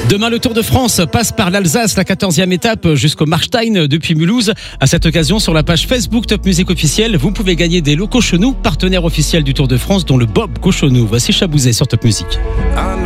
Demain, le Tour de France passe par l'Alsace, la 14e étape jusqu'au Markstein depuis Mulhouse. À cette occasion, sur la page Facebook Top Music officielle, vous pouvez gagner des lots Cochonou, partenaire officiel du Tour de France, dont le Bob Cochonou. Voici Chabouzet sur Top Music.